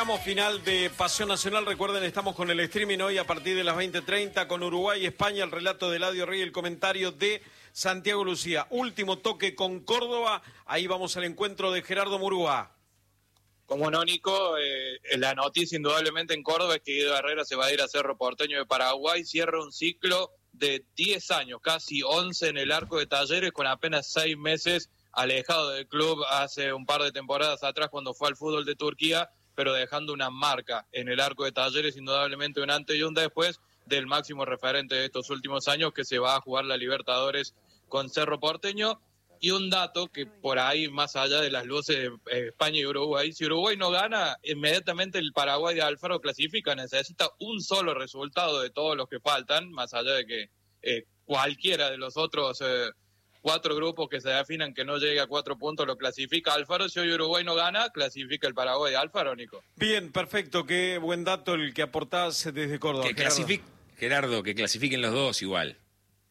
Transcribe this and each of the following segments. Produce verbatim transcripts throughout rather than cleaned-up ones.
Tramo final de Pasión Nacional. Recuerden, estamos con el streaming hoy a partir de las veinte treinta con Uruguay y España. El relato de Eladio Rey, el comentario de Santiago Lucía. Último toque con Córdoba. Ahí vamos al encuentro de Gerardo Murúa. Como no, Nico, eh, la noticia indudablemente en Córdoba es que Guido Herrera se va a ir a Cerro Porteño de Paraguay. Cierra un ciclo de diez años, casi once en el arco de Talleres, con apenas seis meses alejado del club hace un par de temporadas atrás cuando fue al fútbol de Turquía, pero dejando una marca en el arco de Talleres, indudablemente un antes y un después del máximo referente de estos últimos años, que se va a jugar la Libertadores con Cerro Porteño. Y un dato que por ahí, más allá de las luces de España y Uruguay, si Uruguay no gana, inmediatamente el Paraguay de Alfaro clasifica. Necesita un solo resultado de todos los que faltan, más allá de que eh, cualquiera de los otros eh, cuatro grupos que se definan que no llegue a cuatro puntos lo clasifica Alfaro. Si hoy Uruguay no gana, clasifica el Paraguay de Alfaro, Nico. Bien, perfecto, qué buen dato el que aportás desde Córdoba. Que clasifique, Gerardo, que clasifiquen los dos igual.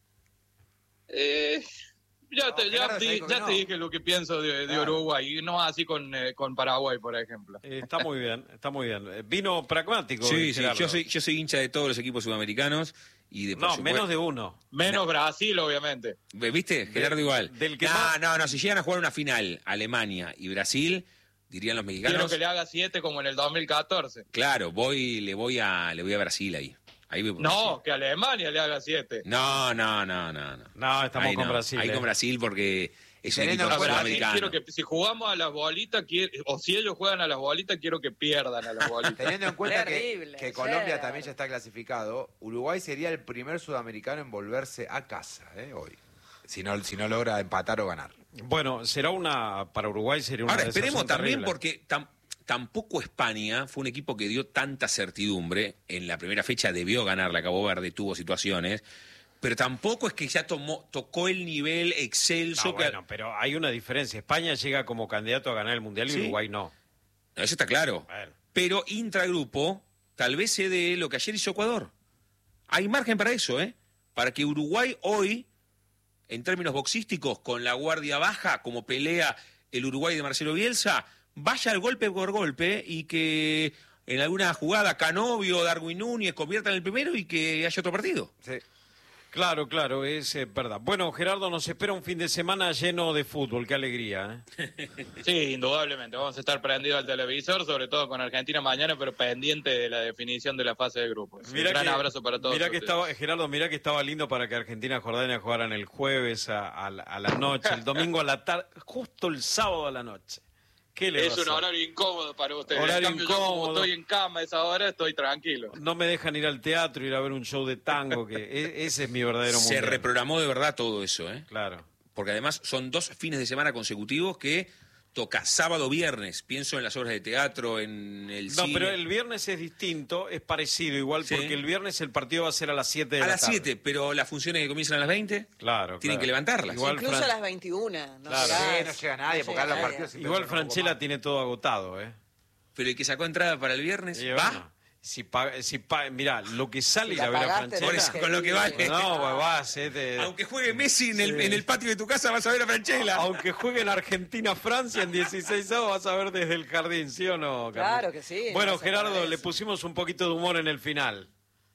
Eh... Ya, te, no, ya, Gerardo, te, ya no. te dije lo que pienso de, de claro. Uruguay, y no así con, eh, con Paraguay, por ejemplo. Eh, está muy bien, está muy bien. Vino pragmático. Sí, sí, yo soy, yo soy hincha de todos los equipos sudamericanos. Y de, no, menos de uno. Menos no. Brasil, obviamente. ¿Viste? Gerardo de, igual. Del que no, más... no, no, si llegan a jugar una final, Alemania y Brasil, dirían los mexicanos... Quiero que le haga siete como en el dos mil catorce. Claro, voy, le voy a, le voy a Brasil ahí. Ahí voy no, Brasil. Que Alemania le haga siete. No, no, no, no. No, no estamos ahí con no. Brasil. Ahí eh. con Brasil porque es un equipo sudamericano. Quiero que si jugamos a las bolitas, quiero, o si ellos juegan a las bolitas, quiero que pierdan a las bolitas. Teniendo en cuenta que, que Colombia también ya está clasificado, Uruguay sería el primer sudamericano en volverse a casa eh, hoy. Si no, si no logra empatar o ganar. Bueno, será una, para Uruguay sería una Ahora, esperemos también terrible. porque... Tam, Tampoco España fue un equipo que dio tanta certidumbre. En la primera fecha debió ganar la Cabo Verde, tuvo situaciones, pero tampoco es que ya tomó, tocó el nivel excelso. No, que... bueno, pero hay una diferencia. España llega como candidato a ganar el Mundial y ¿sí? Uruguay no. no. Eso está claro. Bueno. Pero intragrupo, tal vez se dé lo que ayer hizo Ecuador. Hay margen para eso, ¿eh? Para que Uruguay hoy, en términos boxísticos, con la guardia baja, como pelea el Uruguay de Marcelo Bielsa, vaya al golpe por golpe y que en alguna jugada Canovio o Darwin Núñez conviertan el primero y que haya otro partido. Sí. Claro, claro, es eh, verdad. Bueno, Gerardo, nos espera un fin de semana lleno de fútbol, qué alegría. ¿eh? Sí, indudablemente, vamos a estar prendidos al televisor, sobre todo con Argentina mañana, pero pendiente de la definición de la fase de grupos. Un gran que, abrazo para todos. Mirá que estaba, Gerardo, mirá que estaba lindo para que Argentina y Jordania jugaran el jueves a, a, a la noche, el domingo a la tarde, justo el sábado a la noche. ¿Qué le es un horario incómodo para ustedes. Horario en cambio, incómodo. Yo, como estoy en cama a esa hora, estoy tranquilo. No me dejan ir al teatro, ir a ver un show de tango, que e- ese es mi verdadero mundo. Se reprogramó de verdad todo eso, ¿eh? Claro. Porque además son dos fines de semana consecutivos que toca sábado, viernes. Pienso en las obras de teatro, en el No, cine. pero el viernes es distinto, es parecido igual, sí. Porque el viernes el partido va a ser a las siete de a la las tarde. siete, pero las funciones que comienzan a las veinte, claro, tienen claro. que levantarlas. Igual Incluso Fran... a las veintiuna. No, claro. sí, no llega nadie, no porque llega los nadie. partidos... Igual Franchella tiene todo agotado, ¿eh? Pero el que sacó entrada para el viernes, sí, ¿va? Bueno. Si paga, si paga, mirá, lo que sale si y la ver a pagaste, Franchella. Por eso, con lo que vale. No, pues vas, eh, te... Aunque juegue Messi en el, sí. en el patio de tu casa, vas a ver a Franchella. Aunque juegue en Argentina-Francia en dieciséis avos, vas a ver desde el jardín, ¿sí o no, Carlos? Claro que sí. Bueno, no Gerardo, le pusimos un poquito de humor en el final.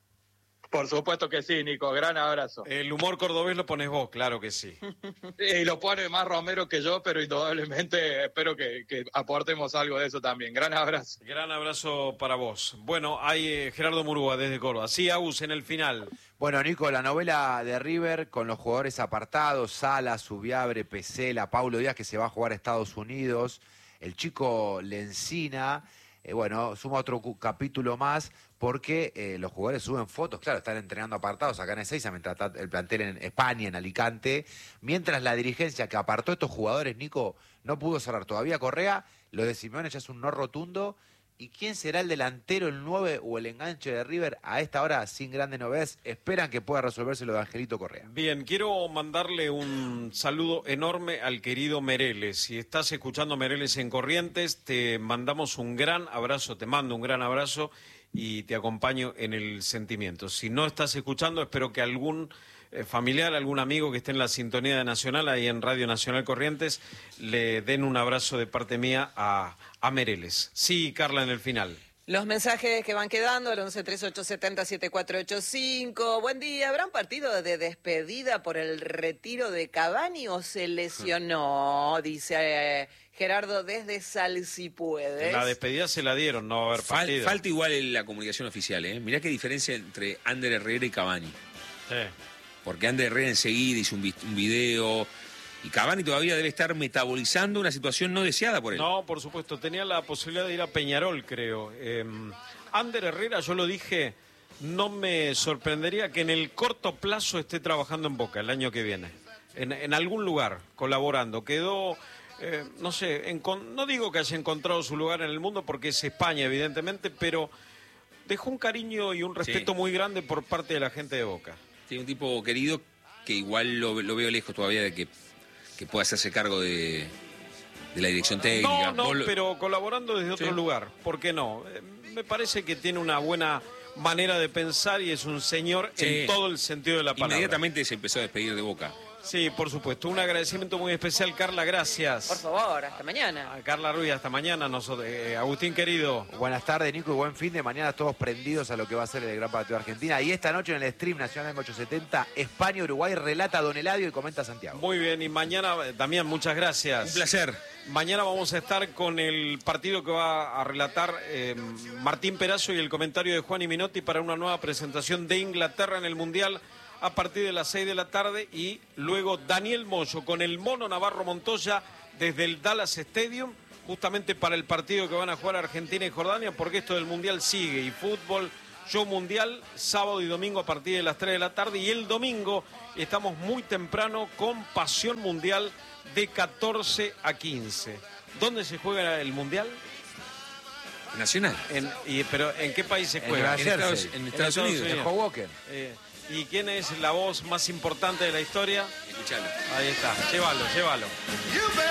Por supuesto que sí, Nico. Gran abrazo. El humor cordobés lo pones vos, claro que sí. Y lo pone más Romero que yo, pero indudablemente espero que, que aportemos algo de eso también. Gran abrazo. Gran abrazo para vos. Bueno, hay eh, Gerardo Murúa desde Córdoba. Sí, Agus, en el final. Bueno, Nico, la novela de River con los jugadores apartados, Sala, Subiabre, Pesela, Paulo Díaz, que se va a jugar a Estados Unidos, el chico Lencina, eh, bueno, suma otro capítulo más, porque eh, los jugadores suben fotos, claro, están entrenando apartados acá en Ezeiza, mientras está el plantel en España, en Alicante, mientras la dirigencia que apartó a estos jugadores, Nico, no pudo cerrar todavía Correa, lo de Simeone ya es un no rotundo. ¿Y quién será el delantero, el nueve o el enganche de River a esta hora sin grandes novedades? Esperan que pueda resolverse lo de Angelito Correa. Bien, quiero mandarle un saludo enorme al querido Mereles. Si estás escuchando Mereles en Corrientes, te mandamos un gran abrazo, te mando un gran abrazo y te acompaño en el sentimiento. Si no estás escuchando, espero que algún eh, familiar, algún amigo que esté en la sintonía de Nacional, ahí en Radio Nacional Corrientes, le den un abrazo de parte mía a, a Mereles. Sí, Carla, en el final. Los mensajes que van quedando, el once treinta y ocho setenta setenta y cuatro ochenta y cinco. Buen día, ¿habrán partido de despedida por el retiro de Cavani o se lesionó? Dice eh, Gerardo desde Salsipuedes. La despedida se la dieron, no va a haber Fal- partido. falta igual la comunicación oficial, ¿eh? Mirá qué diferencia entre Ander Herrera y Cavani. Sí. Porque Ander Herrera enseguida hizo un, vi- un video y Cavani todavía debe estar metabolizando una situación no deseada por él. No, por supuesto, tenía la posibilidad de ir a Peñarol, creo. Eh, Ander Herrera, yo lo dije, no me sorprendería que en el corto plazo esté trabajando en Boca el año que viene. En, en algún lugar, colaborando. Quedó, eh, no sé, encon- no digo que haya encontrado su lugar en el mundo porque es España, evidentemente, pero dejó un cariño y un respeto Sí. muy grande por parte de la gente de Boca. Tiene un tipo querido que igual lo, lo veo lejos todavía de que, que pueda hacerse cargo de, de la dirección técnica. No, no, Vos lo- pero colaborando desde otro Sí. lugar. ¿Por qué no? Eh, Me parece que tiene una buena manera de pensar y es un señor Sí. en todo el sentido de la palabra. Inmediatamente se empezó a despedir de Boca. Sí, por supuesto. Un agradecimiento muy especial, Carla, gracias. Por favor, hasta mañana. A Carla Ruiz, hasta mañana. Nosotros, eh, Agustín, querido. Buenas tardes, Nico, y buen fin de mañana, todos prendidos a lo que va a ser el Gran Partido de Argentina. Y esta noche en el stream Nacional ochocientos setenta, España-Uruguay, relata Don Eladio y comenta Santiago. Muy bien, y mañana, eh, Damián, muchas gracias. Un placer. Mañana vamos a estar con el partido que va a relatar eh, Martín Perazo y el comentario de Juan y Minotti para una nueva presentación de Inglaterra en el Mundial a partir de las seis de la tarde y luego Daniel Moyo con el Mono Navarro Montoya desde el Dallas Stadium justamente para el partido que van a jugar Argentina y Jordania porque esto del Mundial sigue y fútbol, show mundial, sábado y domingo a partir de las tres de la tarde y el domingo estamos muy temprano con Pasión Mundial de catorce a quince. ¿Dónde se juega el Mundial? Nacional. En, y, pero ¿en qué país se En juega? Nueva En Estados, Jersey. en En Estados Estados Unidos. Unidos. El Hoboken. Eh, ¿Y quién es la voz más importante de la historia? Escuchalo. Ahí está, llévalo, llévalo.